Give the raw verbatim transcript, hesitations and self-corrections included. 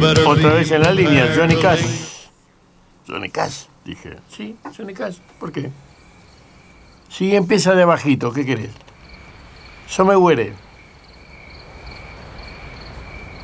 Otra vez en la línea, Johnny Cash. Johnny Cash, dije. Sí, Johnny Cash. ¿Por qué? Sí, empieza de bajito, ¿qué querés? Yo me huere.